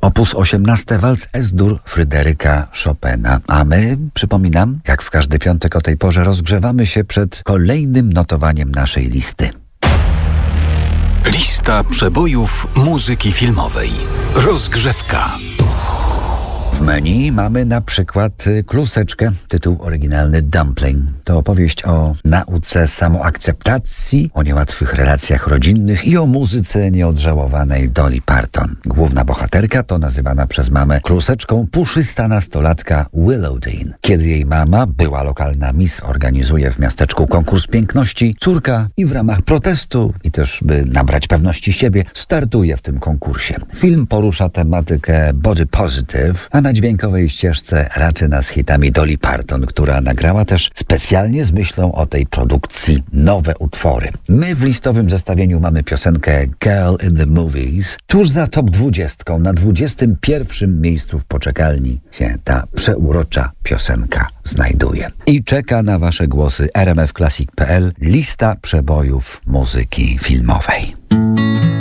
Opus 18 Walc S-dur Fryderyka Chopina. A my, przypominam, jak w każdy piątek o tej porze rozgrzewamy się przed kolejnym notowaniem naszej listy. Lista przebojów muzyki filmowej. Rozgrzewka. W menu mamy na przykład Kluseczkę, tytuł oryginalny Dumpling. To opowieść o nauce samoakceptacji, o niełatwych relacjach rodzinnych i o muzyce nieodżałowanej Dolly Parton. Główna bohaterka to nazywana przez mamę Kluseczką puszysta nastolatka Willowdene. Kiedy jej mama, była lokalna miss, organizuje w miasteczku konkurs piękności, córka i w ramach protestu i też by nabrać pewności siebie, startuje w tym konkursie. Film porusza tematykę body positive, a na dźwiękowej ścieżce raczy nas hitami Dolly Parton, która nagrała też specjalnie z myślą o tej produkcji nowe utwory. My w listowym zestawieniu mamy piosenkę Girl in the Movies. Tuż za top 20 na 21 miejscu w poczekalni się ta przeurocza piosenka znajduje. I czeka na wasze głosy rmfclassic.pl, lista przebojów muzyki filmowej.